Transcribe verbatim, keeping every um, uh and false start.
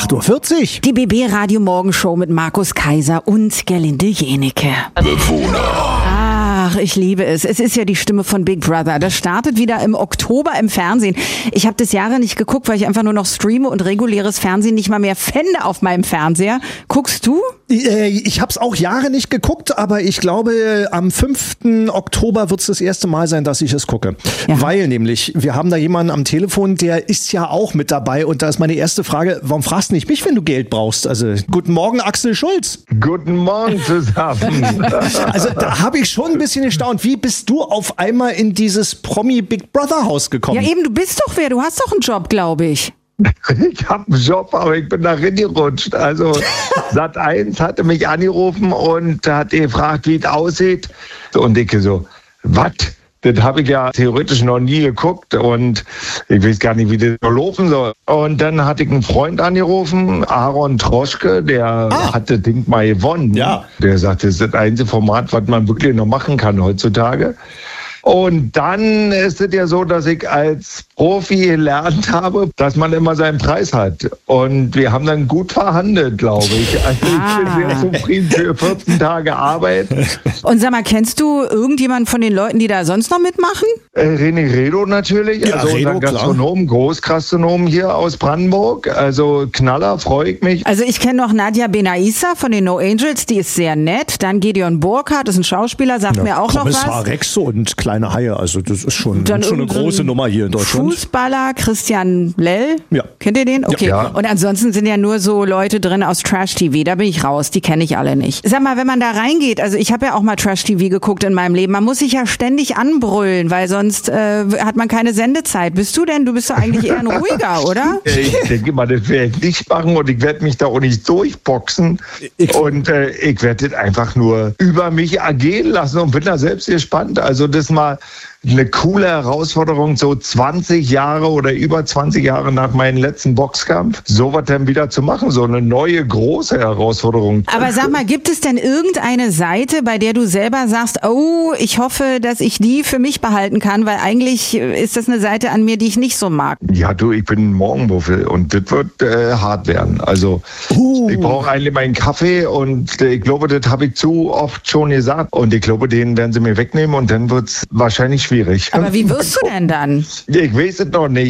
acht Uhr vierzig. Die B B Radio Morgenshow mit Markus Kaiser und Gerlinde Jenecke. Bewohner. Ach, ich liebe es. Es ist ja die Stimme von Big Brother. Das startet wieder im Oktober im Fernsehen. Ich habe das Jahre nicht geguckt, weil ich einfach nur noch streame und reguläres Fernsehen nicht mal mehr fände auf meinem Fernseher. Guckst du? Ich habe es auch Jahre nicht geguckt, aber ich glaube, am fünften Oktober wird es das erste Mal sein, dass ich es gucke. Ja. Weil nämlich, wir haben da jemanden am Telefon, der ist ja auch mit dabei. Und da ist meine erste Frage, warum fragst du nicht mich, wenn du Geld brauchst? Also, guten Morgen, Axel Schulz. Guten Morgen zusammen. Also, da habe ich schon ein bisschen gestaunt. Wie bist du auf einmal in dieses Promi-Big Brother-Haus gekommen? Ja eben, du bist doch wer. Du hast doch einen Job, glaube ich. Ich habe einen Job, aber ich bin da reingerutscht. Also Sat eins hatte mich angerufen und hat gefragt, wie es aussieht. Und ich so, was? Das habe ich ja theoretisch noch nie geguckt und ich weiß gar nicht, wie das so laufen soll. Und dann hatte ich einen Freund angerufen, Aaron Troschke, der ah. hat das Ding mal gewonnen. Ja. Der sagte, das ist das einzige Format, was man wirklich noch machen kann heutzutage. Und dann ist es ja so, dass ich als Profi gelernt habe, dass man immer seinen Preis hat. Und wir haben dann gut verhandelt, glaube ich. Also ah. ich bin sehr zufrieden für vierzehn Tage Arbeit. Und sag mal, kennst du irgendjemanden von den Leuten, die da sonst noch mitmachen? Äh, René Redo natürlich, ja, also Redo, unser Gastronom, Großgastronom hier aus Brandenburg. Also Knaller, freue ich mich. Also ich kenne noch Nadja Benaissa von den No Angels, die ist sehr nett. Dann Gideon Burkhardt, ist ein Schauspieler, sagt ja, mir auch noch was. Kommissar Rex und kleine Haie, also das ist schon, schon eine große Nummer hier in Deutschland. Fußballer Christian Lell, ja. Kennt ihr den? Okay. Ja. Und ansonsten sind ja nur so Leute drin aus Trash-T V, da bin ich raus, die kenne ich alle nicht. Sag mal, wenn man da reingeht, also ich habe ja auch mal Trash-T V geguckt in meinem Leben, man muss sich ja ständig anbrüllen, weil sonst äh, hat man keine Sendezeit. Bist du denn? Du bist doch eigentlich eher ein ruhiger, oder? Ich denke mal, das werde ich nicht machen und ich werde mich da auch nicht durchboxen. Ich und äh, ich werde das einfach nur über mich ergehen lassen und bin da selbst gespannt. Also das mal eine coole Herausforderung, so zwanzig Jahre oder über zwanzig Jahre nach meinem letzten Boxkampf, sowas dann wieder zu machen, so eine neue große Herausforderung. Aber sag mal, gibt es denn irgendeine Seite, bei der du selber sagst, oh, ich hoffe, dass ich die für mich behalten kann, weil eigentlich ist das eine Seite an mir, die ich nicht so mag. Ja, du, ich bin ein Morgenmuffel und das wird äh, hart werden. Also uh. ich brauche eigentlich meinen Kaffee und äh, ich glaube, das habe ich zu oft schon gesagt und ich glaube, den werden sie mir wegnehmen und dann wird es wahrscheinlich schwierig. Aber wie wirst du denn dann? Ich weiß es noch nicht.